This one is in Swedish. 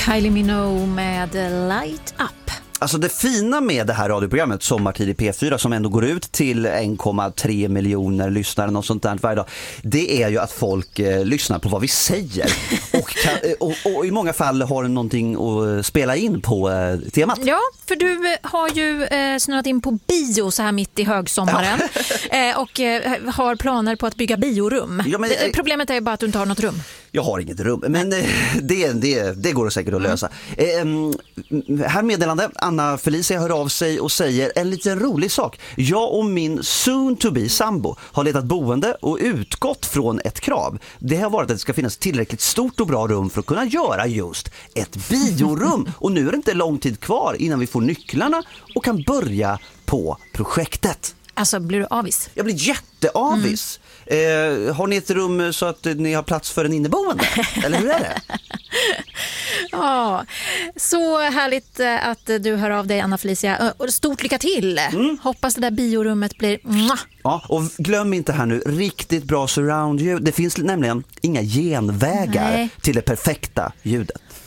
Kylie Minogue med Light Up. Alltså det fina med det här radioprogrammet Sommartid i P4 som ändå går ut till 1,3 miljoner lyssnare och sånt där varje dag, det är ju att folk lyssnar på vad vi säger och i många fall har någonting att spela in på temat. Ja, för du har ju snurrat in på bio så här mitt i högsommaren och har planer på att bygga biorum. Ja, men, problemet är bara att du inte har något rum. Jag har inget rum, men det går säkert att lösa. Här meddelande, Anna Felicia hör av sig och säger en liten rolig sak. Jag och min soon-to-be sambo har letat boende och utgått från ett krav. Det har varit att det ska finnas tillräckligt stort och bra rum för att kunna göra just ett biorum. Och nu är det inte lång tid kvar innan vi får nycklarna och kan börja på projektet. Alltså, blir du avis? Jag blir jätteavis. Har ni ett rum så att ni har plats för en inneboende? Eller hur är det? Ja, så härligt att du hör av dig, Anna Felicia. Stort lycka till. Hoppas det där biorummet blir... Ja, och glöm inte här nu, riktigt bra surround-ljud. Det finns nämligen inga genvägar till det perfekta ljudet.